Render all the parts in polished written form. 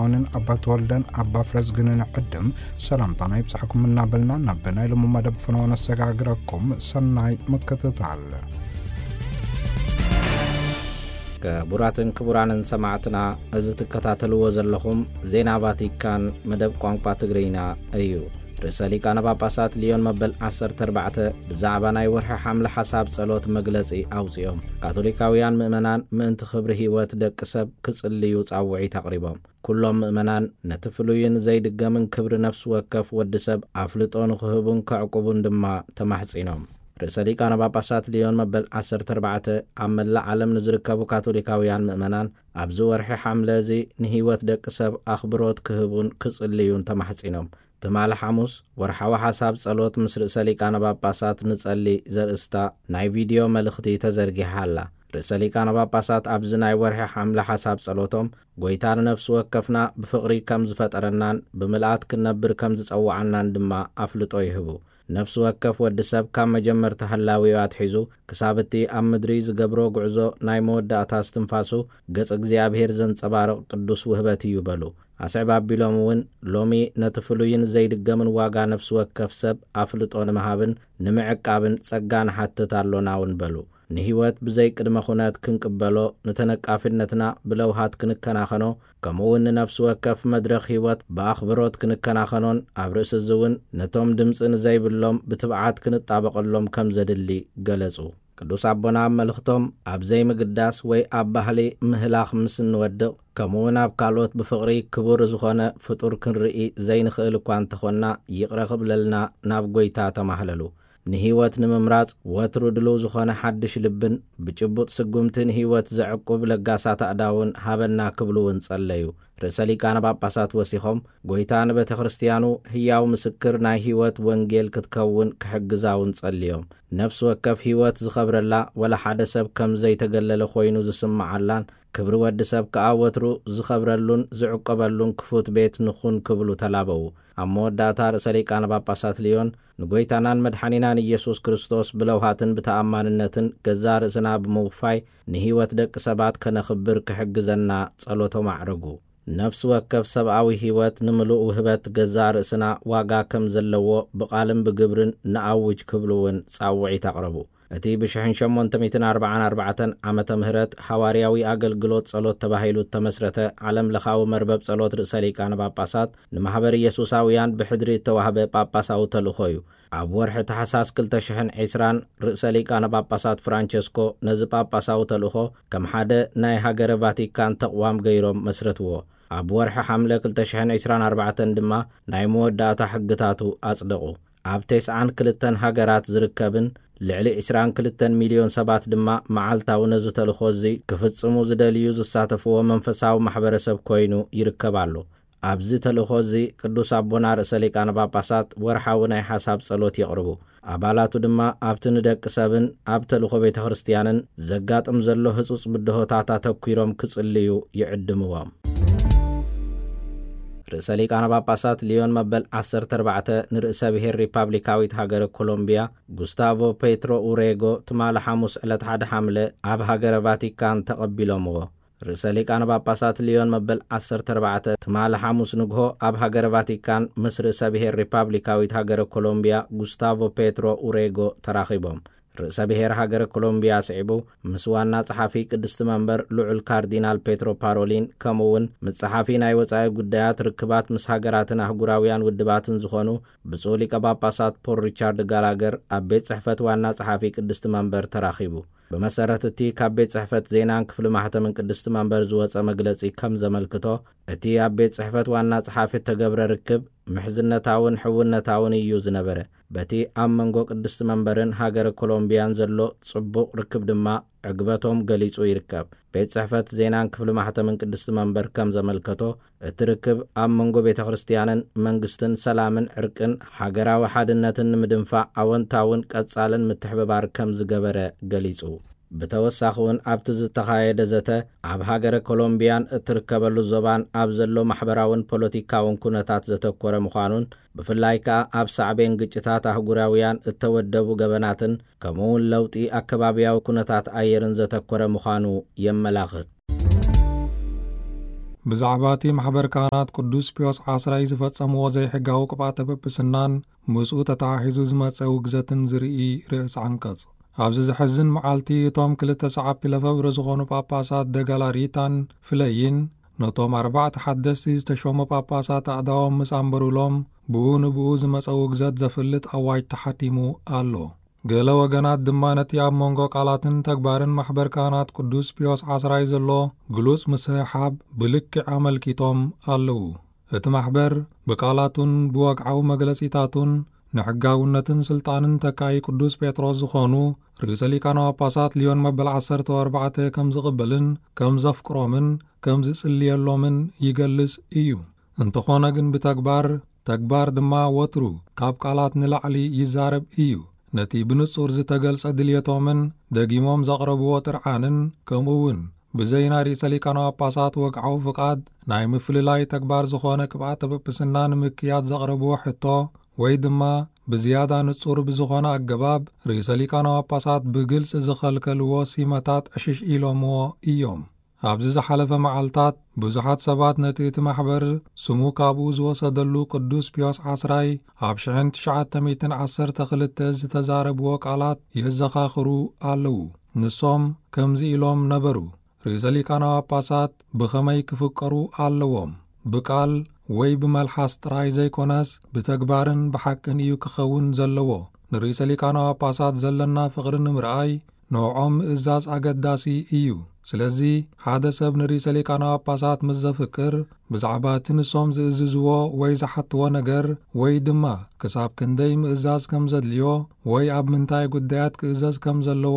سلمونن أبا تولدن أبا فرزقنن عدم سلام طناي بصحكم من نابلنا نابنا لما مدب فنوان السقاقركم سناي مكتتال كبراتن كبرانن سماعتنا أزت كتاتلو وزلهم زين عباتيكان مدب قوانقا تقرينا أيو رسالي كان باباسات ليون مبل 14 بزعباناي ورح حمل حساب صلوت مجلسي أوزيهم كاثوليكاويان مؤمنان من خبر هيوات دك سب كصليو صاوعي تقريبا كلهم مؤمنان نتفلوين زيد من كبر نفس وكف ودسب أفلطون خهبون كعقوبون دما تمحصينهم رسالي كان باباسات ليون مبل 14 عمل عالم نزركبو كاثوليكاويان مؤمنان أبزو ورح حمل زي نهيوات دك سب أخبروت كهبون كصليون تمحصينهم تمال حموس ورحوا حساب صلوت مصر سليقان باباسات نصلي زرستا ناي فيديو ملختي تزرغي حالا رساليقان باباسات ابزناي ورح حمل حساب صلوتهم غويتار نفس وكفنا بفقري كم زفترنان بملات كنبر كم زصوعنان دما افلطو يهبو نفس وكف ودسب كم مجمر تحلاويات حيزو كسابتي ام مدري زغبرو غعزو ناي موداتا استنفاسو غص እግዚአብሔር ዘንጸባረቅ ቅዱስ ውህበት ይበሉ አሰባብ ቢሎምውን ሎሚ ነትፍሉይን ዘይድገምን ዋጋ ነፍስ ወከፍ ሰብ አፍልጦን መሃብን ንምዕቃብን ጸጋን ሐተታሎናውን በሉ ንህይወት ብዘይ ቅድመ ኹነት ክንቅበሎ ነተነቃፍነትና ብለውሃት ክንከናኸኖ ከመውን ነፍስ ወከፍ መድረኽ ህይወት በአኽብሮት ክንከናኸኖን አብርስ ዝውን ነቶም ድምጽን ዘይብሎም ብትብዓት ክንጣበቀሎም ከም ዘድሊ ገለጹ ቅዱስ አቦና መልእኽቶም ኣብ ዘይ ምግዳስ ወይ ኣብ ባህሊ ምህላኽ ምስን ወድቕ ከመውን ኣብ ካልኦት ብፍቕሪ ክቡር ዝኾነ ፍጡር ክንርኢ ዘይንኽእል እኳ እንተኾና ይቕረኽብ ለልና ናብ ጎይታ ተማህለሉ ንህይወት ንምምራጽ ወትሩ ድሉ ዝኾነ ሓድሽ ልብን ብጭቡጥ ስጉምትን ህይወት ዘዕቁብ ለጋሳት ኣዳውን ሃበና ክብሉውን ጸለዩ ርእሰ ሊቃነ ጳጳሳት ወሲኾም ጎይታ ንቤተ ክርስቲያኑ ህያው ምስክር ናይ ህይወት ወንጌል ክትከውን ክሕግዛውን ጸልዮም ነፍስ ወከፍ ህይወት ዝኸብረላ ወላ ሓደ ሰብ ከም ዘይተገለለ ኮይኑ ዝስምዓላን ክብሪ ወዲ ሰብ ከኣወትሩ ዝኸብረሉን ዝዕቀበሉን ክፉት ቤት ንኹን ክብሉ ተላበው ኣመወዳታ ርእሰ ሊቃነ ጳጳሳት ሊዮን ንጎይታናን መድኃኒናን ኢየሱስ ክርስቶስ ብለውሃትን ብተኣማንነትን ገዛ ርእስና ብምውፋይ ንህይወት ደቂ ሰባት ከነኽብር ክሕግዘና ጸሎቶም ኣዕረጉ ነፍስ ወከፍ ሰብኣዊ ህይወት ንምሉእ ውህበት ገዛ ርእስና ዋጋ ከም ዘለዎ ብቓልም ብግብርን ንኣውጅ ክብሉውን ጻውዒት ኣቕረቡ እቲ ብ1844 ዓመተ ምህረት ሐዋርያዊ አገልግሎት ጸሎት ተባሂሉ ተመስረተ ዓለም ለኻው መርበብ ጸሎት ርእሰ ሊቃነ ጳጳሳት ንማህበር ኢየሱሳውያን ብሕድሪ ተዋህበ ጳጳሳው ተልኾዩ ኣብ ወርሒ ተሓሳስ 2020 ርእሰ ሊቃነ ጳጳሳት ፍራንቸስኮ ነዚ ጳጳሳው ተልኾ ከም ሓደ ናይ ሃገረ ቫቲካን ተቋም ገይሮም መስረትዎ ኣብ ወርሒ ሐምለ 2024 ድማ ናይ መወዳእታ ሕግታቱ አጽደቁ ኣብ 92 ሃገራት ዝርከብን ልዕሊ 22 ሚሊዮን ሰባት ድማ መዓልታው ነዚ ተልኾ እዚ ክፍጽሙ ዝደልዩ ዝሳተፍዎ መንፈሳዊ ማሕበረሰብ ኮይኑ ይርከባሉ ኣብዚ ተልኾ እዚ ቅዱስ አቦና ርእሰ ሊቃነ ጳጳሳት ወርሓዊ ናይ ሓሳብ ጸሎት የቕርቡ ኣባላቱ ድማ ኣብቲ ንደቂ ሰብን ኣብ ተልኾ ቤተ ክርስቲያንን ዘጋጥም ዘሎ ህጹጽ ብድሆታት ተኲሮም ክጽልዩ ይዕድምዎም ርእሰ ሊቃነ ጳጳሳት ሊዮን መበል 14 ንርእሰ ብሔር ሪፓብሊካዊት ሃገረ ኮሎምቢያ ጉስታቮ ፔትሮ ኡሬጎ ትማል ሐሙስ ዕለት 1 ሐምለ ኣብ ሃገረ ቫቲካን ተቐቢሎምዎ ርእሰ ሊቃነ ጳጳሳት ሊዮን መበል 14 ትማል ሐሙስ ንግሆ ኣብ ሃገረ ቫቲካን ምስ ርእሰ ብሔር ሪፓብሊካዊት ሃገረ ኮሎምቢያ ጉስታቮ ፔትሮ ኡሬጎ ተራኺቦም ርእሰ ብሔር ሃገረ ኮሎምቢያ ስዒቡ ምስ ዋና ጸሓፊ ቅድስቲ መንበር ልዑል ካርዲናል ፔትሮ ፓሮሊን ከምውን ምስ ጸሓፊ ናይ ወጻኢ ጉዳያት ርክባት ምስ ሃገራትን ኣህጉራውያን ውድባትን ዝኾኑ ብፁዕ ሊቀ ጳጳሳት ፖል ሪቻርድ ጋላገር ኣብ ቤት ጽሕፈት ዋና ጸሓፊ ቅድስቲ መንበር ተራኺቡ በመሰረት እቲ ካብ ቤት ጽሕፈት ዜናን ክፍሊ ማህተምን ቅድስቲ መንበር ዝወጸ መግለጺ ከም ዘመልክቶ እቲ ኣብ ቤት ጽሕፈት ዋና ጸሓፊ ተገብረ ርክብ ምሕዝነታውን ሕውነታውን እዩ ዝነበረ በቲ ኣብ መንጎ ቅድስቲ መንበርን ሃገረ ኮሎምቢያን ዘሎ ጽቡቕ ርክብ ድማ ዕግበቶም ገሊጹ ይርከብ ቤት ጽሕፈት ዜናን ክፍሊ ማህተምን ቅድስቲ መንበር ከም ዘመልክቶ እቲ ርክብ ኣብ መንጎ ቤተ ክርስቲያንን መንግስትን ሰላምን ዕርቅን ሃገራዊ ሓድነትን ንምድንፋዕ ኣወንታውን ቀጻልን ምትሕብባር ከም ዝገበረ ገሊጹ بتوسخون ابتز تخايد زته اب هاجر كولومبيان اتركبلو زبان اب زلو محبراون بوليتيكاون كونتات زتكوره مخانون بفلايكا اب صعبين ግጭታት አህጉራውያን እተወደቡ ገበናትን ከመውን ለውጢ አካባቢያው ኩነታት አየርን ዘተኮረ መኻኑ የመላኽት ብዛዕባቲ ማሕበር ካህናት ቅዱስ ፒዮስ 10 ዝፈጸምዎ ዘይሕጋዊ ቅብኣተ ጵጵስናን ምስኡ ተተሓሒዙ ዝመጸ ውግዘትን ዝርኢ ርእሲ ዓንቀጽ። ኣብዚ ዝሕዝን መዓልቲ እቶም 2 ሰዓብቲ ለፈብሪ ዝኾኑ ጳጳሳት ደጋላሪታን ፍለይን ነቶም 4 ሓደስቲ ዝተሾሙ ጳጳሳት ኣእዳዎም ምስ ኣንበሩሎም ብኡ ንብኡ ዝመጸ ውግዘት ዘፍልጥ ኣዋጅ ተሓቲሙ ኣሎ። ገለ ወገናት ድማ ነቲ ኣብ መንጎ ቃላትን ተግባርን ማሕበር ካህናት ቅዱስ ፒዮስ 10 ዘሎ ግሉጽ ምስሕሓብ ብልክዕ ኣመልኪቶም ኣለዉ። እቲ ማሕበር ብቃላቱን ብወግዓዊ መግለጺታቱን ንሕጋውነትን ስልጣንን ተካይ ቅዱስ ጴጥሮስ ዝኾኑ ርእሰ ሊቃነ ጳጳሳት ሊዮን መበል 14 ከም ዝቕበልን ከም ዘፍቅሮምን ከም ዝጽልየሎምን ይገልጽ እዩ። እንተኾነ ግን ተግባር ድማ ወትሩ ካብ ቃላት ንላዕሊ ይዛረብ እዩ። ነቲ ብንጹር ዝተገልጸ ድልየቶምን ደጊሞም ዘቕረብዎ ጥርዓንን ከምኡውን ብዘይና ርእሰ ሊቃነ ጳጳሳት ወግዓዊ ፍቓድ ናይ ምፍልላይ ተግባር ዝኾነ ቅብኣተ ጵጵስና ንምክያድ ዘቕረብዎ ሕቶ ወይ ድማ ብዝያዳ ንጹር ብዝኾነ ኣገባብ ርእሰ ሊቃነ ጳጳሳት ብግልጽ ዝኸልከልዎ ሲመታት ዕሽሽ ኢሎምዎ እዮም። ኣብዚ ዝሓለፈ መዓልታት ብዙሓት ሰባት ነቲ እቲ ማሕበር ስሙ ካብኡ ዝወሰደሉ ቅዱስ ፒዮስ 10 ኣብ 1912 ዝተዛረብዎ ቃላት ይዘኻኽሩ ኣለዉ። ንሶም ከምዚ ኢሎም ነበሩ። ርእሰ ሊቃነ ጳጳሳት ብኸመይ ክፍቀሩ ኣለዎም? ብቃል ወይ ብመልሓስ ጥራይ ዘይኮነስ ብተግባርን ብሓቅን እዩ ክኸውን ዘለዎ። ንርእሰ ሊቃነ ጳጳሳት ዘለና ፍቕሪ ንምርኣይ ንዖም ምእዛዝ ኣገዳሲ እዩ። ስለዚ ሓደ ሰብ ንርእሰ ሊቃነ ጳጳሳት ምስ ዘፍቅር ብዛዕባ እቲ ንሶም ዝእዝዝዎ ወይ ዝሓትዎ ነገር ወይ ድማ ክሳብ ክንደይ ምእዛዝ ከም ዘድልዮ ወይ ኣብ ምንታይ ጉዳያት ክእዘዝ ከም ዘለዎ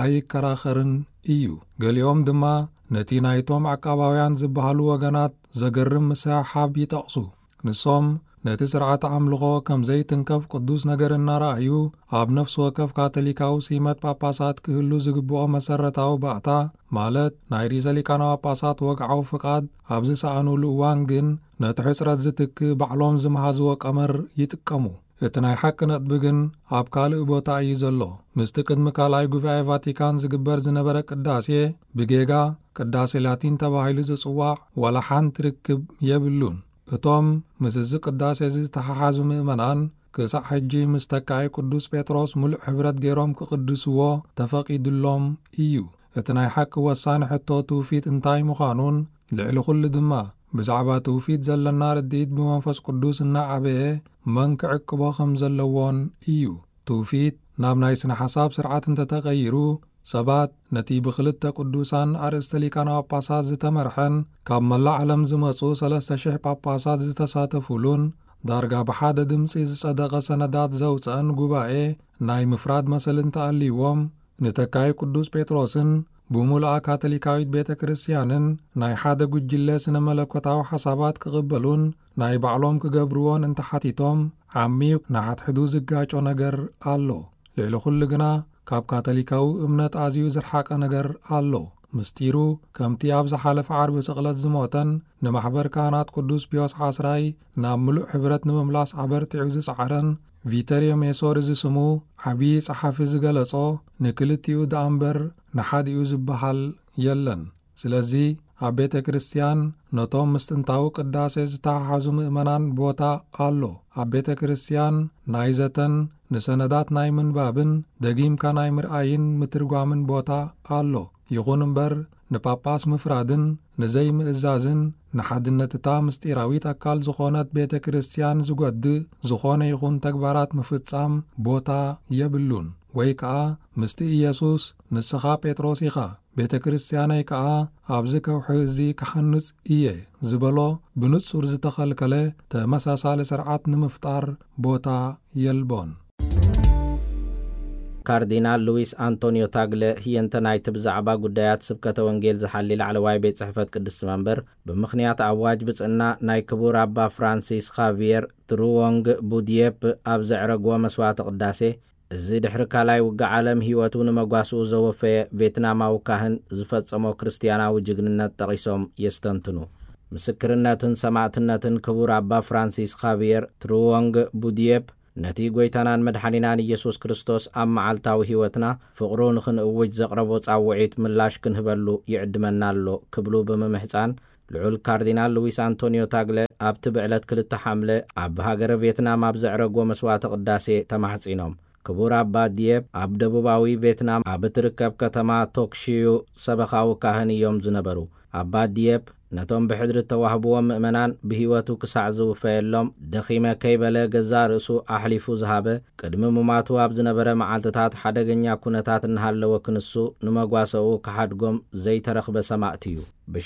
ኣይከራኸርን እዩ። ገሊኦም ድማ ነቲ ናይቶም ዓቃባውያን ዝበሃሉ ወገናት ዘገርም ምስሕሓብ ይጠቕሱ። ንሶም ነቲ ስርዓተ ኣምልኾ ከም ዘይትንከፍ ቅዱስ ነገር እናረኣዩ ኣብ ነፍሲ ወከፍ ካቶሊካዊ ሲመት ጳጳሳት ክህሉ ዝግብኦ መሰረታዊ ባእታ ማለት ናይ ርእሰ ሊቃነ ጳጳሳት ወግዓዊ ፍቓድ ኣብ ዝሰኣኑሉ እዋን ግን ነቲ ሕፅረት ዝትክእ ባዕሎም ዝመሃዝዎ ቀመር ይጥቀሙ። እቲ ናይ ሓቂ ነጥቢ ግን ኣብ ካልእ ቦታ እዩ ዘሎ። ምስቲ ቅድሚ ካልኣይ ጉባኤ ቫቲካን ዝግበር ዝነበረ ቅዳሴ ብጌጋ ቅዳሴ ላቲን ተባሂሉ ዝጽዋዕ ወላ ሓንቲ ርክብ የብሉን። እቶም ምስዚ ቅዳሴ ዝተሓሓዙ ምእመናን ክሳዕ ሕጂ ምስ ተካይ ቅዱስ ጴጥሮስ ሙሉእ ሕብረት ገይሮም ክቅድስዎ ተፈቒዱሎም እዩ። እቲ ናይ ሓቂ ወሳኒ ሕቶ ትውፊት እንታይ ምዃኑን ልዕሊ ኩሉ ድማ ብዛዕባ ትውፊት ዘለና ርድኢት ብመንፈስ ቅዱስ እናዓበየ መን ክዕቅቦ ከም ዘለዎን እዩ። ትውፊት ናብ ናይ ስነ ሓሳብ ስርዓት እንተተቐይሩ ሰባት ነቲ ብክልተ ቅዱሳን ኣርእስተ ሊቃነ ጳጳሳት ዝተመርሐን ካብ መላእ ዓለም ዝመጹ 3,000 ጳጳሳት ዝተሳተፉሉን ዳርጋ ብሓደ ድምፂ ዝጸደቐ ሰነዳት ዘውፅአን ጉባኤ ናይ ምፍራድ መሰልን ተኣልይዎም ንተካይ ቅዱስ ጴጥሮስን ብሙሉኣ ካቶሊካዊት ቤተ ክርስቲያንን ናይ ሓደ ጉጅለ ስነ መለኮታዊ ሓሳባት ክቕበሉን ናይ ባዕሎም ክገብርዎን እንተሓቲቶም ዓሚቕ ናሓትሕዱ ዝጋጮ ነገር ኣሎ። ልዕሊ ኩሉ ግና ካብ ካቶሊካዊ እምነት ኣዝዩ ዝርሓቐ ነገር ኣሎ። ምስጢሩ ከምቲ ኣብ ዝሓለፈ ዓርቢ ስቕለት ዝሞተን ንማሕበር ካህናት ቅዱስ ፒዮስ 10 ናብ ሙሉእ ሕብረት ንምምላስ ኣበርቲዑ ዝፀዓረን ቪተርዮ ሜሶር ዝስሙ ዓብዪ ጸሓፊ ዝገለጾ ንክልቲኡ ደኣምበር ንሓዲኡ ዝበሃል የለን። ስለዚ ኣብ ቤተ ክርስቲያን ነቶም ምስ ጥንታዊ ቅዳሴ ዝተሓሓዙ ምእመናን ቦታ ኣሎ። ኣብ ቤተ ክርስቲያን ናይ ዘተን ንሰነዳት ናይ ምንባብን ደጊምካ ናይ ምርኣይን ምትርጓምን ቦታ ኣሎ። ይኹን እምበር ንጳጳስ ምፍራድን ንዘይ ምእዛዝን ንሓድነትታ ምስጢራዊት ኣካል ዝኾነት ቤተ ክርስቲያን ዝጐድእ ዝኾነ ይኹን ተግባራት ምፍጻም ቦታ የብሉን። ወይ ከዓ ምስቲ ኢየሱስ ንስኻ ጴጥሮስ ኢኻ ቤተ ክርስቲያነይ ከዓ ኣብዚ ከውሒ እዚ ክሓንጽ እየ ዝበሎ ብንጹር ዝተኸልከለ ተመሳሳሊ ስርዓት ንምፍጣር ቦታ የልቦን። ካርዲናል ሉዊስ አንቶኒዮ ታግለ ህየንተ ናይቲ ብዛዕባ ጉዳያት ስብከተ ወንጌል ዝሓሊ ላዕለዋይ ቤት ጽሕፈት ቅድስቲ መንበር ብምኽንያት ኣዋጅ ብጽና ናይ ክቡር ኣባ ፍራንሲስ ኻቪየር ትሩዎንግ ቡድየፕ ኣብ ዘዕረግዎ መስዋዕቲ ቅዳሴ እዚ ድሕሪ ካልኣይ ውግእ ዓለም ህይወቱ ንመጓስኡ ዘወፈየ ቬትናማዊ ካህን ዝፈጸሞ ክርስቲያናዊ ጅግንነት ጠቒሶም የስተንትኑ። ምስክርነትን ሰማዕትነትን ክቡር ኣባ ፍራንሲስ ኻቪየር ትሩዎንግ ቡድየፕ ነቲ ጐይታናን መድሓኒናን ኢየሱስ ክርስቶስ ኣብ መዓልታዊ ህይወትና ፍቕሩ ንኽንእውጅ ዘቕረቦ ጻውዒት ምላሽ ክንህበሉ ይዕድመና ኣሎ ክብሉ ብምምሕፃን ልዑል ካርዲናል ሉዊስ አንቶኒዮ ታግለ ኣብቲ ብዕለት 2 ሐምለ ኣብ ሃገረ ቪየትናም ኣብ ዘዕረጎ መስዋዕተ ቅዳሴ ተማሕጺኖም። ክቡር ኣባ ዲየብ ኣብ ደቡባዊ ቪየትናም ኣብ እትርከብ ከተማ ቶክሺዩ ሰበኻዊ ካህን እዮም ዝነበሩ። ኣባ ዲየብ ነቶም ብሕድሪ ተዋህብዎም ምእመናን ብሂወቱ ክሳዕ ዝውፈየሎም ደኺመ ከይበለ ገዛ ርእሱ ኣሕሊፉ ዝሃበ ቅድሚ ሙማቱ ኣብ ዝነበረ መዓልትታት ሓደገኛ ኩነታት እናሃለወ ክንሱ ንመጓሰኡ ክሓድጎም ዘይተረኽበ ሰማዕቲ እዩ።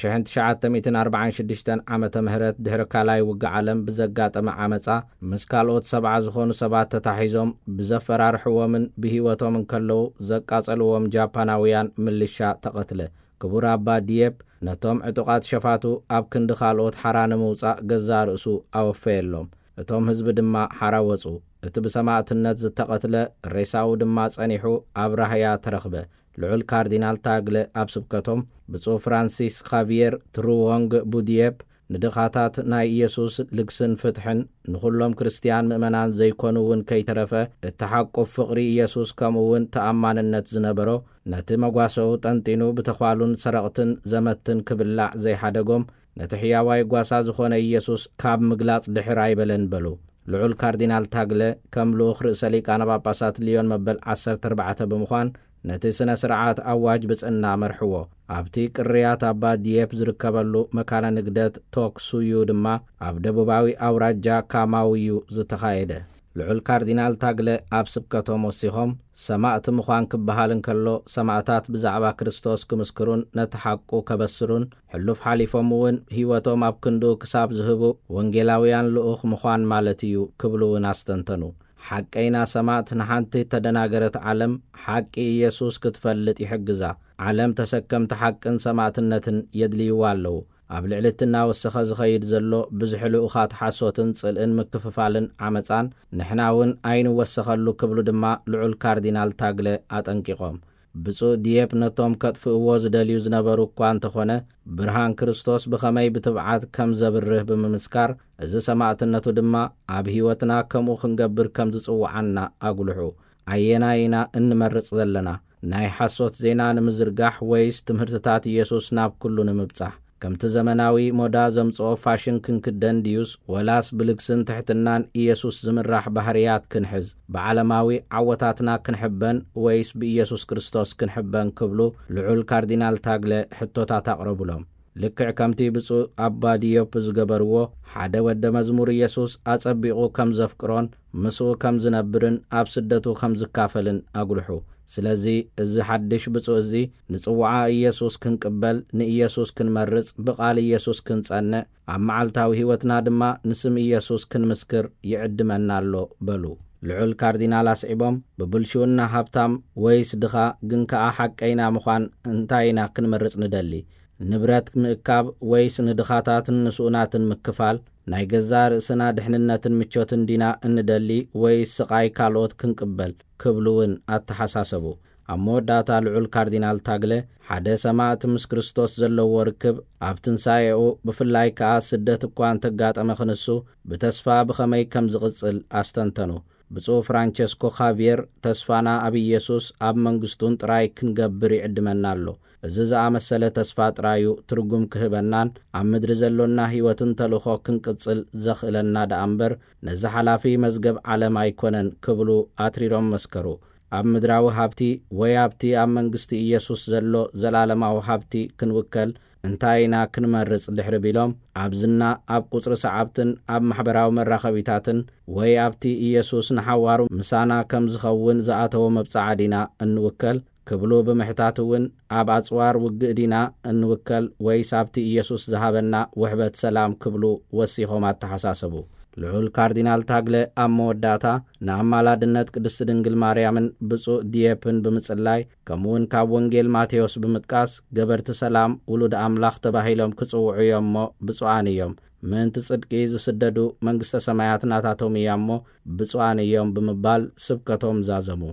ብ1946 ዓመተ ምህረት ድሕሪ ካልኣይ ውግእ ዓለም ብዘጋጠመ ዓመፃ ምስ ካልኦት 70 ዝኾኑ ሰባት ተታሒዞም ብዘፈራርሕዎምን ብሂወቶም እንከለዉ ዘቃጸልዎም ጃፓናውያን ምልሻ ተቐትለ። ክቡር ኣባ ዲየብ ነቶም ዕጡቓት ሸፋቱ ኣብ ክንዲ ካልኦት ሓራ ንምውፃእ ገዛ ርእሱ ኣወፈየሎም። እቶም ህዝቢ ድማ ሓራ ወፁ። እቲ ብሰማዕትነት ዝተቐትለ ሬሳው ድማ ጸኒሑ ኣብ ራህያ ተረኽበ። ልዑል ካርዲናል ታግለ ኣብ ስብከቶም ብፁዕ ፍራንሲስ ኻቪየር ትሩዎንግ ቡዲየብ ንድኻታት ናይ ኢየሱስ ልግስን ፍትሕን ንኹሎም ክርስቲያን ምእመናን ዘይኮኑውን ከይተረፈ እተሓቁፍ ፍቕሪ ኢየሱስ ከምኡውን ተኣማንነት ዝነበሮ ነቲ መጓሰኡ ጠንጢኑ ብተኽዋሉን ሰረቕትን ዘመትን ክብላዕ ዘይሓደጎም ነቲ ሕያዋይ ጓሳ ዝኾነ ኢየሱስ ካብ ምግላጽ ድሕር ኣይበለን በሉ። ልዑል ካርዲናል ታግለ ከም ልኡኽ ርእሰ ሊቃነ ጳጳሳት ሊዮን መበል 14 ብምዃን ነቲ ስነ ስርዓት ኣዋጅ ብጽና መርሕዎ። ኣብቲ ቅርያት ኣባ ዲየብ ዝርከበሉ መካነ ንግደት ቶክሱዩ ድማ ኣብ ደቡባዊ ኣውራጃ ካማውዩ ዝተኻየደ። ልዑል ካርዲናል ታግለ ኣብ ስብከቶም ወሲኾም ሰማዕቲ ምዃን ክበሃል እንከሎ ሰማዕታት ብዛዕባ ክርስቶስ ክምስክሩን ነቲ ሓቁ ከበስሩን ሕሉፍ ሓሊፎም እውን ህይወቶም ኣብ ክንዱ ክሳብ ዝህቡ ወንጌላውያን ልኡኽ ምዃን ማለት እዩ ክብሉውን ኣስተንተኑ። ሓቀይና ሰማዕት ንሓንቲ ተደናገረት ዓለም ሓቂ ኢየሱስ ክትፈልጥ ይሕግዛ። ዓለም ተሰከምቲ ሓቅን ሰማዕትነትን የድልይዋ ኣለዉ። ኣብ ልዕሊ እናወሰኸ ዝኸይድ ዘሎ ብዙሕ ልኡኻት ሓሶትን ጽልእን ምክፍፋልን ዓመፃን ንሕና እውን ኣይንወሰኸሉ ክብሉ ድማ ልዑል ካርዲናል ታግለ ኣጠንቂቖም። ብፁዕ ዲየብ ነቶም ከጥፍእዎ ዝደልዩ ዝነበሩ እኳ እንተኾነ ብርሃን ክርስቶስ ብኸመይ ብትብዓት ከም ዘብርህ ብምምስካር እዚ ሰማዕትነቱ ድማ ኣብ ህይወትና ከምኡ ክንገብር ከም ዝጽውዓና ኣጉልሑ። ኣየና ኢና እንመርጽ ዘለና? ናይ ሓሶት ዜና ንምዝርጋሕ ወይስ ትምህርትታት ኢየሱስ ናብ ኩሉ ንምብጻሕ? ከምቲ ዘመናዊ ሞዳ ዘምጽኦ ፋሽን ክንክደን ድዩስ ወላስ ብልግስን ትሕትናን ኢየሱስ ዝምራሕ ባህርያት ክንሕዝ? ብዓለማዊ ዓወታትና ክንሕበን ወይስ ብኢየሱስ ክርስቶስ ክንሕበን ክብሉ ልዑል ካርዲናል ታግለ ሕቶታት ኣቕረቡሎም። ልክዕ ከምቲ ብፁዕ ኣባ ዲየብ ዝገበርዎ ሓደ ወደ መዝሙር ኢየሱስ ኣጸቢቑ ከም ዘፍቅሮን ምስኡ ከም ዝነብርን ኣብ ስደቱ ከም ዝካፈልን ኣጉልሑ። ስለዚ እዚ ሓድሽ ብፁዕ እዚ ንጽዋዓ ኢየሱስ ክንቅበል፣ ንኢየሱስ ክንመርጽ፣ ብቓል ኢየሱስ ክንጸንዕ፣ ኣብ መዓልታዊ ህይወትና ድማ ንስም ኢየሱስ ክንምስክር ይዕድመና ኣሎ በሉ። ልዑል ካርዲናል ኣስዒቦም ብብልሽውና ሃብታም ወይስ ድኻ ግን ከኣ ሓቀይና ምዃን እንታይና ክንመርጽ ንደሊ? ንብረት ምእካብ ወይስ ንድኻታትን ንስኡናትን ምክፋል? ናይ ገዛ ርእስና ድሕንነትን ምቾትን ዲና እንደሊ ወይስ ስቓይ ካልኦት ክንቅበል ክብሉውን ኣተሓሳሰቡ። ኣብ መወዳእታ ልዑል ካርዲናል ታግለ ሓደ ሰማዕቲ ምስ ክርስቶስ ዘለዎ ርክብ ኣብ ትንሳኤኡ ብፍላይ ከዓ ስደት እኳ እንተጋጠመ ክንሱ ብተስፋ ብኸመይ ከም ዝቕጽል ኣስተንተኑ። ብፁዕ ፍራንቸስኮ ኻቪየር ተስፋና ኣብ ኢየሱስ ኣብ መንግሥቱን ጥራይ ክንገብር ይዕድመና ኣሎ። እዚ ዝኣመሰለ ተስፋ ጥራዩ ትርጉም ክህበናን ኣብ ምድሪ ዘሎና ህይወትን ተልእኾ ክንቅጽል ዘኽእለና ደኣ እምበር ነዚ ሓላፊ መዝገብ ዓለም ኣይኮነን ክብሉ ኣትሪሮም መስከሩ። ኣብ ምድራዊ ሃብቲ ወይ ኣብቲ ኣብ መንግሥቲ ኢየሱስ ዘሎ ዘላለማዊ ሃብቲ ክንውከል እንታይና ክንመርጽ ድሕሪ ቢሎም ኣብዝና ኣብ ቁጽሪ ሰዓብትን ኣብ ማሕበራዊ መራኸቢታትን ወይ ኣብቲ ኢየሱስ ንሓዋሩ ምሳና ከም ዝኸውን ዝኣተዎ መብጻዕ ዲና እንውከል ክብሉ ብምሕታት እውን ኣብ ኣጽዋር ውግእ ዲና እንውከል ወይስ ኣብቲ ኢየሱስ ዝሃበና ውሕበት ሰላም ክብሉ ወሲኾም ኣተሓሳሰቡ። ልዑል ካርዲናል ታግለ ኣብ መወዳእታ ንኣማላድነት ቅድስቲ ድንግል ማርያምን ብፁዕ ዲየብን ብምጽላይ ከምኡውን ካብ ወንጌል ማቴዎስ ብምጥቃስ ገበርቲ ሰላም ውሉድ ኣምላኽ ተባሂሎም ክጽውዑ እዮም እሞ ብፁዓን እዮም፣ ምእንቲ ጽድቂ ዝስደዱ መንግሥተ ሰማያት ናታቶም እያ እሞ ብፁዓን እዮም ብምባል ስብከቶም ዛዘሙ።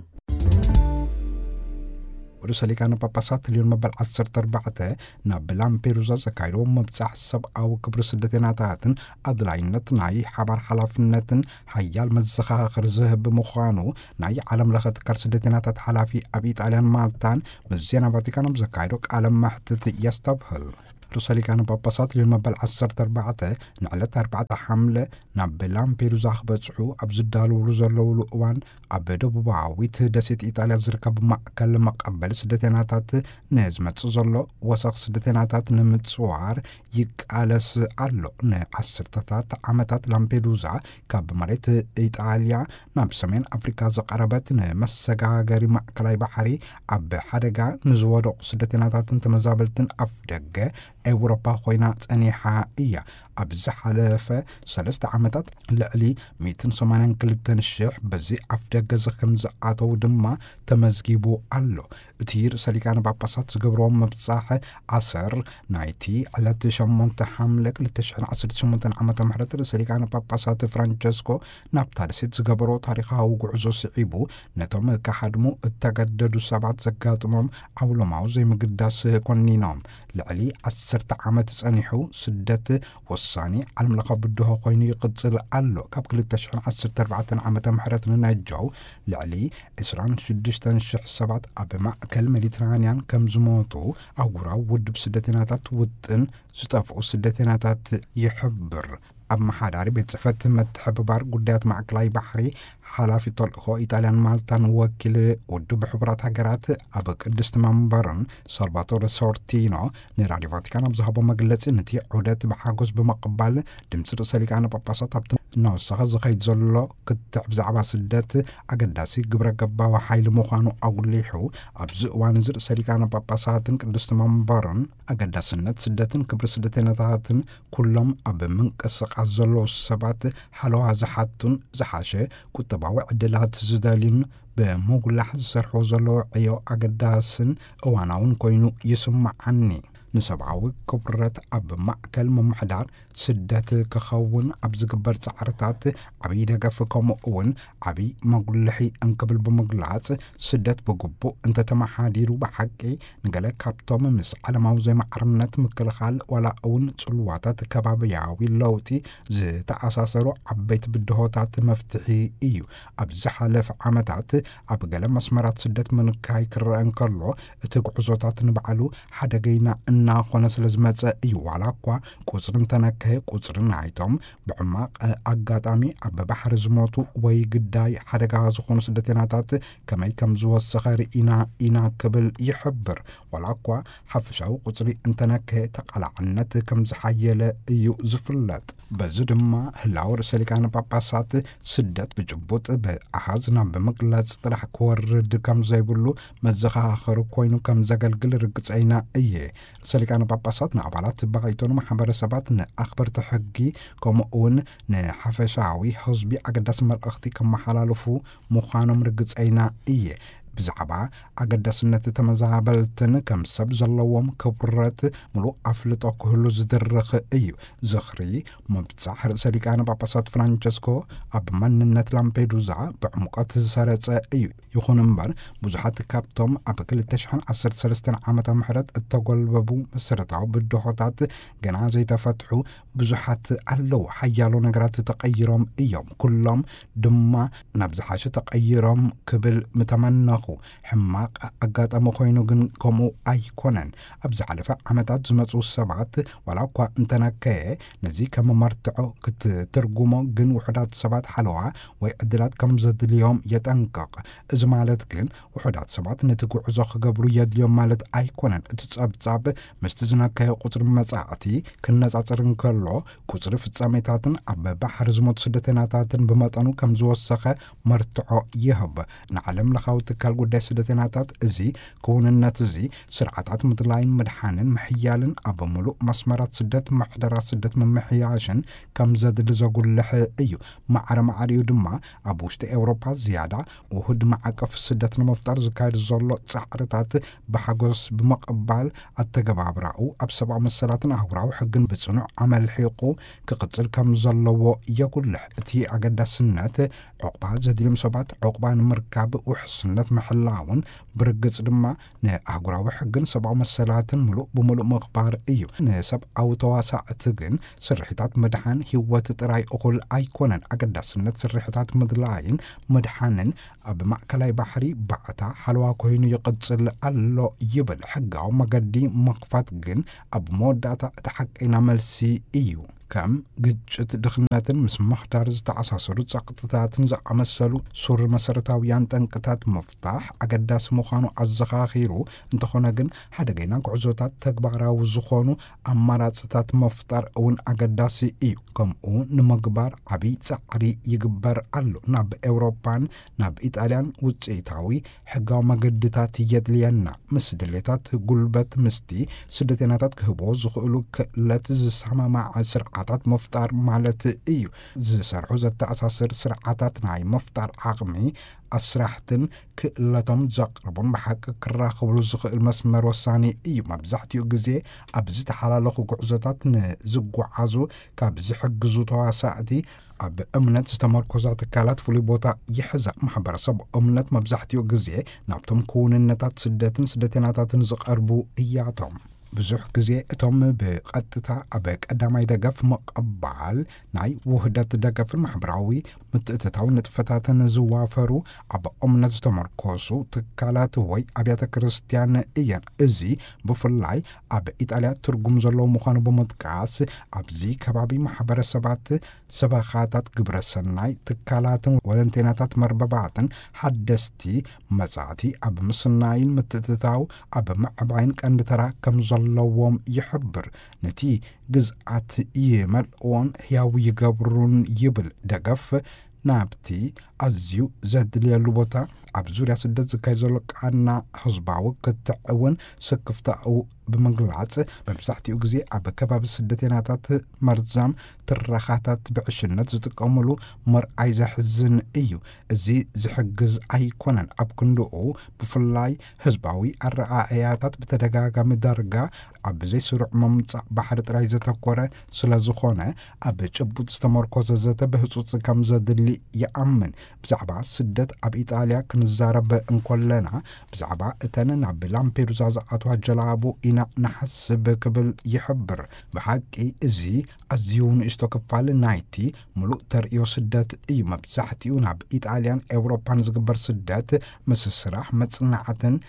ርዕሰ ሊቃነ ጳጳሳት ሊዮን መበል 14 ናብ ላምፔዱዛ ዘካይዶ መብጻሕ ሰብኣዊ ክብሪ ስደተኛታትን ኣድላይነት ናይ ሓባር ሓላፍነትን ሓያል መዘኻኸር ዝህብ ምዃኑ ናይ ዓለም ለኸ ትካል ስደተኛታት ሓላፊ ኣብ ኢጣልያን ማልታን ምስ ዜና ቫቲካን ኣብ ዘካይዶ ቃለ መሕትት የስተብህል። ርእሰ ሊቃነ ጳጳሳት ሊዮን መበል 14 ንዕለት 4 ሓምለ ናብ ላምፔዱዛ ክበጽሑ ኣብ ዝዳለውሉ ዘለውሉ እዋን ኣብ ደቡባዊት ደሴት ኢጣልያ ዝርከብ ማእከል መቀበሊ ስደተኛታት ንዝመጽእ ዘሎ ወሰኽ ስደተኛታት ንምጽዋር ይቃለስ ኣሎ። ንዓሰርተታት ዓመታት ላምፔዱዛ ካብ መሬት ኢጣልያ ናብ ሰሜን ኣፍሪካ ዘቐረበት ንመሰጋገሪ ማእከላይ ባሕሪ ኣብ ሓደጋ ንዝወደቑ ስደተኛታትን ተመዛበልትን ኣፍ ደገ ኤውሮፓ ኮይና ጸኒሓ እያ። ኣብ ዝሓለፈ 3 ዓመታት ልዕሊ 182,000 በዚ ኣፍ ደገ ከም ዝኣተው ድማ ተመዝጊቡ ኣሎ። እቲ ርእሰ ሊቃነ ጳጳሳት ዝገብሮም መብጻሕ ኣሰር ናይቲ ዕለት 8 ሓምለ 2018 ዓመተ ምህረት ርእሰ ሊቃነ ጳጳሳት ፍራንቸስኮ ናብታ ደሴት ዝገበሮ ታሪኻዊ ጉዕዞ ስዒቡ ነቶም ካሓድሙ እተገደዱ ሰባት ዘጋጥሞም ዓውሎማዊ ዘይምግዳስ ኮኒኖም ልዕሊ 10 ዓመት ጸኒሑ ስደት ወሳኒ ዓለም ለኸ ብድሆ ኮይኑ ይቅጽል ኣሎ። ካብ 2014 ዓመተ ምህረት ንነጃው ልዕሊ 26,000 ሰባት ኣብ ማእከል ሜዲትራንያን ከም ዝሞቱ ኣህጉራዊ ውድብ ስደተኛታት ውጥን ዝጠፍኡ ስደተኛታት ይሕብር። ኣብ መሓዳሪ ቤት ጽሕፈት ምትሕብባር ጉዳያት ማዕከላይ ባሕሪ ሓላፊ ተልእኾ ኢጣልያን ማልታን ወኪል ውድብ ሕቡራት ሃገራት ኣብ ቅድስቲ መንበርን ሳልቫቶሬ ሶርቲኖ ንራድዮ ቫቲካን ኣብ ዝሃቦ መግለጺ ነቲ ዑደት ብሓጎስ ብምቕባል ድምፂ ርእሰ ሊቃነ ጳጳሳት ኣብቲ እናወሰኸ ዝኸይድ ዘሎ ክትዕ ብዛዕባ ስደት ኣገዳሲ ግብረ ገባዊ ሓይሊ ምዃኑ ኣጉሊሑ ኣብዚ እዋን እዚ ርእሰ ሊቃነ ጳጳሳትን ቅድስቲ መንበርን ኣገዳስነት ስደትን ክብሪ ስደተኛታትን ኩሎም ኣብ ምንቅስቓስ ዘለዉ ሰባት ሓለዋ ዝሓቱን ዝሓሸ ቁጠባዊ ዕድላት ዝደልዩን ብምጉላሕ ዝሰርሑ ዘለዉ ዕዮ ኣገዳስን እዋናውን ኮይኑ ይስማዓኒ። ንሰብዓዊ ክብረት ኣብ ማእከል ምምሕዳር ስደት ክኸውን ኣብ ዝግበር ጻዕርታት ዓብዪ ደገፍ ከምኡ እውን ዓብዪ መጉልሒ እንክብል ብምግላጽ ስደት ብግቡእ እንተተመሓዲሩ ብሓቂ ንገለ ካብቶም ምስ ዓለማዊ ዘይማዕርነት ምክልኻል ዋላ እውን ጽልዋታት ከባብያዊ ለውጢ ዝተኣሳሰሩ ዓበይቲ ብድሆታት መፍትሒ እዩ። ኣብ ዝሓለፈ ዓመታት ኣብ ገለ መስመራት ስደት ምንካይ ክረአ እንከሎ እቲ ጉዕዞታት ንባዕሉ ሓደገይና እናኾነ ስለ ዝመጸ እዩ። ዋላ እኳ ቁጽሪ እንተነክየ ቁጽሪ ናይቶም ብዕማቕ ኣጋጣሚ ኣብ ባሕሪ ዝሞቱ ወይ ግዳይ ሓደጋ ዝኾኑ ስደተኛታት ከመይ ከም ዝወሰኸ ርኢና ኢና ክብል ይሕብር። ዋላ እኳ ሓፈሻዊ ቁጽሪ እንተነክየ ተቓላዕነት ከም ዝሓየለ እዩ ዝፍለጥ። በዚ ድማ ህላዊ ርእሰ ሊቃነ ጳጳሳት ስደት ብጭቡጥ ብኣሃዝ ናብ ብምግላጽ ጥራሕ ክወርድ ከም ዘይብሉ መዘኻኸሪ ኮይኑ ከም ዘገልግል ርግጸይና እየ። ርእሰ ሊቃነ ጳጳሳት ንኣባላት ባይቶን ማሕበረሰባት ንኣኽበርቲ ሕጊ ከምኡ እውን ንሓፈሻዊ ህዝቢ ኣገዳሲ መልእኽቲ ከመሓላለፉ ምዃኖም ርግጸይና እየ። ብዛዕባ ኣገዳስነት ተመዛበልትን ከም ሰብ ዘለዎም ክብረት ምሉእ ኣፍልጦ ክህሉ ዝድርኽ እዩ። ዝኽሪ ምብጻሕ ርእሰ ሊቃነ ጳጳሳት ፍራንቸስኮ ኣብ መንነት ላምፔዱዛ ብዕሙቐት ዝሰረጸ እዩ። ይኹን እምበር ብዙሓት ካብቶም ኣብ 2013 ዓመተ ምህረት እተጐልበቡ መሰረታዊ ብድሆታት ገና ዘይተፈትሑ ብዙሓት ኣለዉ። ሓያሎ ነገራት ተቐይሮም እዮም። ኩሎም ድማ ናብ ዝሓሸ ተቐይሮም ክብል ምተመነኹ ሕማቕ ኣጋጣሚ ኮይኑ ግን ከምኡ ኣይኮነን። ኣብ ዝሓለፈ ዓመታት ዝመፁ ሰባት ዋላ እኳ እንተነከየ ነዚ ከም መርትዖ ክትትርጉሞ ግን ውሕዳት ሰባት ሓለዋ ወይ ዕድላት ከም ዘድልዮም የጠንቀቕ። እዚ ማለት ግን ውሕዳት ሰባት ነቲ ጉዕዞ ክገብሩ የድልዮም ማለት ኣይኮነን። እቲ ጸብጻብ ምስቲ ዝነከየ ቁፅሪ መጻእቲ ክነጻጽር እንከሎ ቁፅሪ ፍጻሜታትን ኣብ ባሕሪ ዝሞቱ ስደተኛታትን ብመጠኑ ከም ዝወሰኸ መርትዖ ይህብ። ንዓለም ለኻዊ ትካል ጉዳይ ስደተኛታት እዚ ክውንነት እዚ ስርዓታት ምድላይን ምድሓንን ምሕያልን ኣብ ሙሉእ መስመራት ስደት ማሕደራት ስደት ምምሕያሽን ከም ዘድሊ ዘጉልሕ እዩ። ማዕረ ማዕሪኡ ድማ ኣብ ውሽጢ ኤውሮፓ ዝያዳ ውሁድ ማዕቀፍ ስደት ንምፍጣር ዝካየድ ዘሎ ጻዕርታት ብሓጎስ ብምቕባል ኣተገባብራኡ ኣብ ሰብኣዊ መሰላትን ኣህጉራዊ ሕግን ብጽኑዕ ኣመልሒቑ ክቕጽል ከም ዘለዎ የጉልሕ። እቲ ኣገዳስነት ዕቑባ ዘድልዮም ሰባት ዕቑባ ንምርካብ ውሕስነት محلاون برقص دما نأهقراو حقن سبعو مسلات ملو بملو مقبار إيو نسب أو تواسع تغن سرحتات مدحان هيوات تراي أقول أيكونن أقدا سنة سرحتات مدلاين مدحانن أب مأكلاي بحري بعتا حلوا كوينو يقدسل ألو يبل حقاو مقدي مقفات جن أب موداتا تحقينا ملسي إيو كم قجت دخلناتن مس محتار زتعصاصرو تساقطتاتن زعمسلو سور مسرتاويان تنقتات مفتاح أقداس مخانو الزخاخيرو انتخونا جن حدقينا قعزوتات تكباراو زخونو أمارات ستات مفتار اون أقداسي إيو كم اون نمقبار عبي تسعري يقبر ألو ناب أوروبان ناب إيطاليان وتسيتاوي حقاو مقدتات يدليانا مسدلتات قلبت مستي سدتيناتات كهبو زخولو كلات زسامة مع سرعاتات مفتار مالت إيو زسرحو زتأساسر سرعاتات ناي مفتار عقمي أسرحتن كلاتهم زقربون بحق كراخبلو زخو المسمر والثاني إيو مبزحتيو جزي أبزت حلالخو قعزتات نزقو عزو كابزي حقزو تواساتي أب أمنت استمركزات كالات فولي بوتا يحزق محبر سب أمنت مبزحتيو جزي نابتم كون النتات سدتيناتات نزقربو إياتهم بزح جزي اتم بقطتا ابك قداماي دغف مقبال ناي وحدت دغف المحبراوي متتتاو نتفتاتن زوافرو اب امنت تمركوسو تكالات وي ابيات كريستيان ايان ازي بفلاي اب ايطاليا ترغم زلو مخانو بمدقاس ابزي كبابي محبرسبات سباخاتات غبرسناي تكالاتن ولنتيناتات مربباتن حدستي مزاتي اب مسناين متتتاو اب معباين قندترا كم اللوام يحبر نتي جزعت يمل وان هياو يقبرون يبل دقف نابتي أزيو زاد لي اللوبوتا عبزوريا سدد زكاي زولك عنا حزباو كتعون سكفتاو بمنقلعات بمساحتي وقزي عب كباب السدتيناتات مرزام ترخاتات بعشنات زتقاملو مر عايزة حزن ايو ازي زحقز ايكونن عب كندوو بفلاي حزباوي الرعاياتات بتدقاقا مدارقا عب زي سرع ممتع بحر ترايزة تقورة سلازخونة عب جبوت استمركوزة زتا بحصوص كم زادلي يأمن بزعبا سدت عب إيطاليا كنزارب انكولنا بزعبا اتنن عب لامبيروزا زعاتوا جلابو إنا نحسب قبل يحبر بحقي ازي ازيون اشتوكفال نايتي ملو ترئيو سدت اي مبزحتي ونعب إيطاليان اوروبان زقبر سدت مسسراح متصنعتن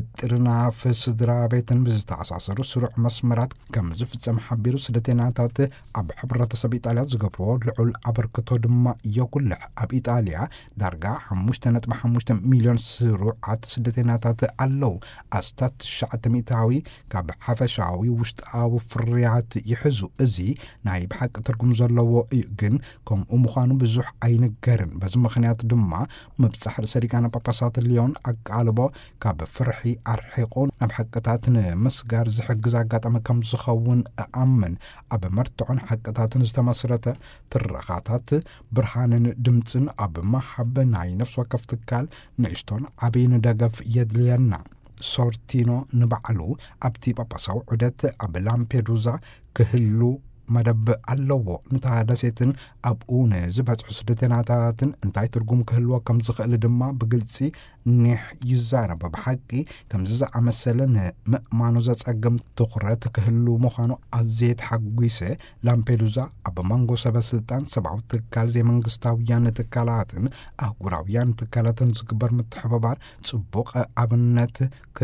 مترنا في صدرا بيتن بزتعصاصرو سرع مسمرات كم زفت سمحبيرو سدتيناتات عب حبرة سب إيطاليا زقبرو لعول عبركتو دما يقول عب إيطاليا دارقا حموشتنت بحموشتن مليون سروعات سدتيناتات اللو استات الشعة ميتاوي كاب حفشاوي وشتاو فريات يحزو ازي ناي بحق ترقم زلو ايقن كم امخانو بزوح اين قرن بز مخنيات دما مبتسحر سريكانا باباسات اليون اقالبو كاب فرحي ارحيقون نبحقتاتن مسقار زحق زاقات اما كم زخون امن اب مرتعون حقتاتن استمسرت ترخاتات برهانن دمتن اب محب ناي نفس وكف تكال نشتون عبين دقف يدلينا سورتينو نبعلو أبتي باباساو عدت أب لامبيدوزا كهلو مدب اللو نتعادسيتن أبقون زبهت حسدتناتاتن انتاي ترقوم كهلو كم زخقل دما بقلتسي نيح يزارب بحقي كم ززا عمسلن مأمانو زاز أقم تقرات كهلو مخانو عزيت حقويسي لامبيدوزا أب مانغو سبا سلطان سبعو تكال زي منغستاويان تكالاتن أهقراويان تكالاتن زكبر متحببار تسبوق أبنت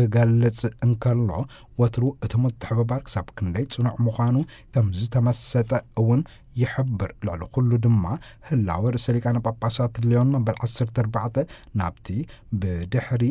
كغالت انكالو وترو اتمت حببار كساب كندي صنع مخانو كم زتمست اون يحبر لعلو كل دما هلاو رساليكانا باباسات اليون بالعصر تربعته نابتي بدحري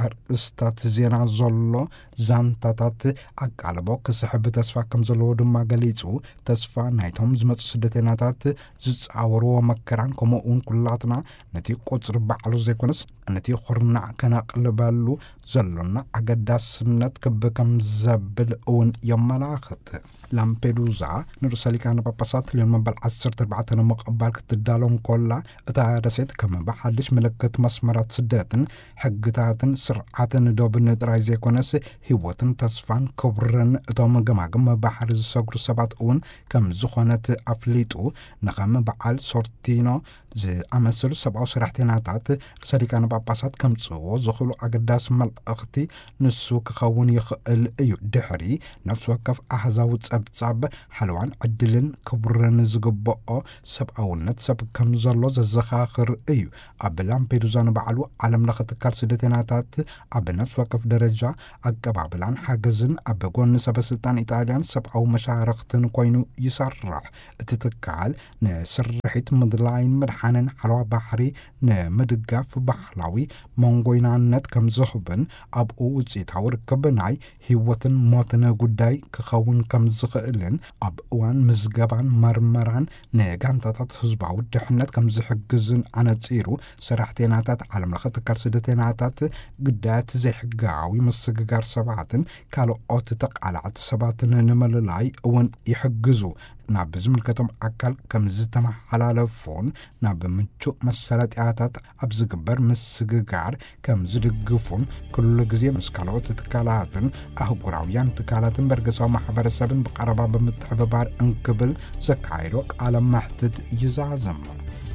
أرستات زينا زلو زانتاتات أقالبو كسحب تسفا كم زلو دما قليتو تسفا نايتهم زمت سدتيناتات زيز عورو مكران كمو اون كلاتنا نتي قوتر بعلو زيكونس نتي خرنا كنا قلبالو زلونا أقداس سنت كب كم زبل اون يمالاخت لامبيدوزا نرسالي كان باباسات اليوم بالعصر تربعتنا مقبال كتدالون كولا اتعادسيت كم بحالش ملكت مسمرات سداتن حقتاتن ስርዓትን ዶብን ጥራይ ዘይኮነስ ህይወትን ተስፋን ክብርን እቶም ገማግም ባሕሪ ዝሰግሩ ሰባት እውን ከም ዝኾነት ኣፍሊጡ ንኸም በዓል ሶርቲኖ ዝኣመሰሉ ሰብኣዊ ስራሕተኛታት ርእሰ ሊቃነ ጳጳሳት ከምጽዎ ዝኽእሉ ኣገዳሲ መልእኽቲ ንሱ ክኸውን ይኽእል እዩ። ድሕሪ ነፍሲ ወከፍ ኣህዛዊ ጸብጻብ ሓለዋን ዕድልን ክቡርን ዝግብኦ ሰብኣውነት ሰብ ከም ዘሎ ዘዘኻኽር እዩ። ኣብ ላምፔዱዛ ንባዕሉ ዓለም ለኸ ትካል ስደተኛታት ኣብ ነፍሲ ወከፍ ደረጃ ኣቀባብላን ሓገዝን ኣብ ጎኒ ሰበስልጣን ኢጣልያን ሰብኣዊ መሻርክትን ኮይኑ ይሰርሕ። እቲ ትካል ንስርሒት ምድላይን መድሓንን ሓለዋ ባሕሪ ንምድጋፍ ባህላዊ መንጎይናነት ከም ዝኽብን ኣብኡ ውፅኢታዊ ርክብ ናይ ህይወትን ሞትን ጉዳይ ክኸውን ከም ዝኽእልን ኣብ እዋን ምዝገባን መርመራን ንጋንታታት ህዝባዊ ድሕነት ከም ዝሕግዝን ኣነፂሩ ሰራሕተኛታት ዓለም ለኸ ትካል ስደተኛታት ግዳያት ዘይሕጋዊ ምስግጋር ሰባትን ካልኦት ተቃላዕቲ ሰባትን ንምልላይ እውን ይሕግዙ። ናብ ዝምልከቶም ኣካል ከም ዝተመሓላለፉን ናብ ምቹእ መሰረጥያታት ኣብ ዝግበር ምስግጋር ከም ዝድግፉን ኩሉ ግዜ ምስ ካልኦት ትካላትን ኣህጉራውያን ትካላትን በርገሳዊ ማሕበረሰብን ብቀረባ ብምትሕብባር እንክብል ዘካይዶ ቃለ መሕትት ይዛዘም።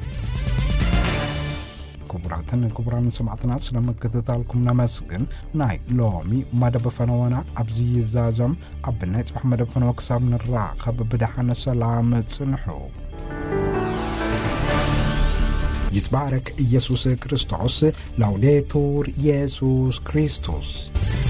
ክቡራትን ክቡራን ሰማዕትና ስለመከታተልኩም ነመስግን። ናይ ሎሚ መደብ ፈነወና ኣብዚ ይዛዘም። ኣብ ናይ ጽባሕ መደብ ፈነወ ክሳብ ንራኸብ ብድሓነ ሰላም ጽንሑ። ይትባረክ ኢየሱስ ክርስቶስ። ላውዴቱር ኢየሱስ ክርስቶስ።